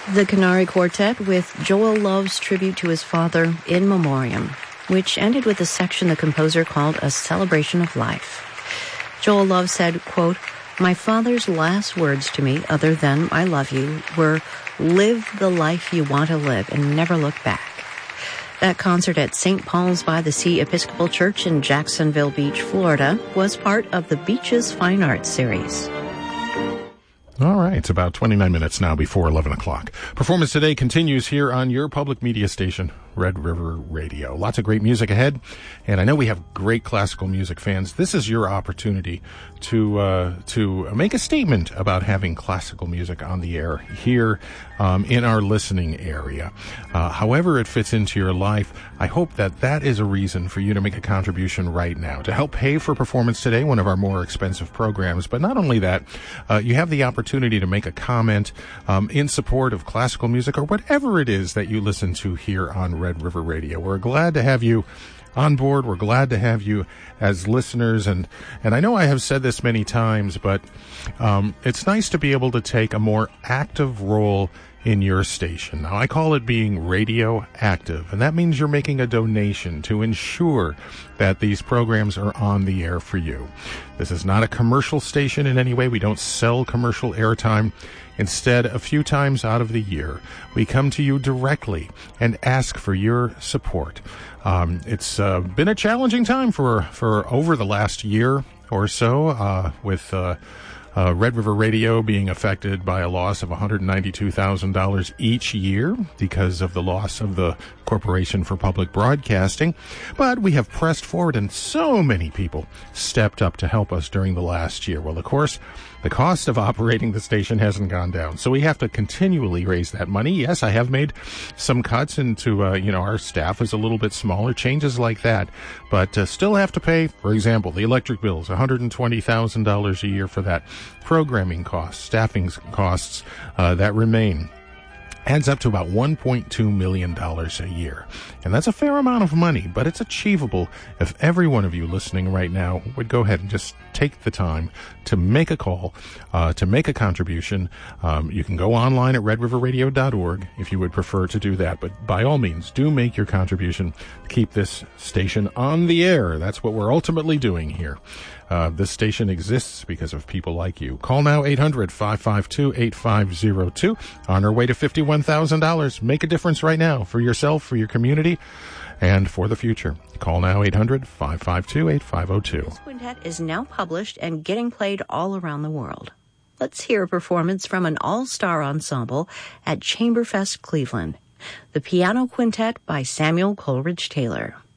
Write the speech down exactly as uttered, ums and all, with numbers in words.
The Canary Quartet with Joel Love's tribute to his father, In Memoriam, which ended with a section the composer called A Celebration of Life. Joel Love said, quote, "My father's last words to me, other than I love you, were, live the life you want to live and never look back." That concert at Saint Paul's by the Sea Episcopal Church in Jacksonville Beach, Florida, was part of the Beaches Fine Arts series. All right, it's about twenty-nine minutes now before eleven o'clock. Performance today continues here on your public media station, Red River Radio. Lots of great music ahead, and I know we have great classical music fans. This is your opportunity to uh, to make a statement about having classical music on the air here um, in our listening area. Uh, however it fits into your life, I hope that that is a reason for you to make a contribution right now to help pay for Performance Today, one of our more expensive programs. But not only that, uh, you have the opportunity to make a comment um, in support of classical music or whatever it is that you listen to here on Red River Radio. We're glad to have you on board. We're glad to have you as listeners. And, and I know I have said this many times, but um, it's nice to be able to take a more active role in your station. Now, I call it being radio active, and that means you're making a donation to ensure that these programs are on the air for you. This is not a commercial station in any way. We don't sell commercial airtime. Instead, a few times out of the year, we come to you directly and ask for your support. Um, it's uh, been a challenging time for, for over the last year or so uh, with uh, Uh, Red River Radio being affected by a loss of one hundred ninety-two thousand dollars each year because of the loss of the Corporation for Public Broadcasting. But we have pressed forward, and so many people stepped up to help us during the last year. Well, of course, the cost of operating the station hasn't gone down, so we have to continually raise that money. Yes, I have made some cuts into, uh, you know, our staff is a little bit smaller, changes like that, but uh, still have to pay, for example, the electric bills, one hundred twenty thousand dollars a year for that. Programming costs, staffing costs uh, that remain. Adds up to about one point two million dollars a year. And that's a fair amount of money, but it's achievable if every one of you listening right now would go ahead and just take the time to make a call, uh, to make a contribution. Um, you can go online at red river radio dot org if you would prefer to do that. But by all means, do make your contribution to keep this station on the air. That's what we're ultimately doing here. Uh, this station exists because of people like you. Call now eight hundred, five five two, eight five zero two. On our way to fifty-one thousand dollars. Make a difference right now for yourself, for your community, and for the future. Call now eight hundred, five five two, eight five zero two. This quintet is now published and getting played all around the world. Let's hear a performance from an all-star ensemble at Chamberfest Cleveland. The Piano Quintet by Samuel Coleridge Taylor.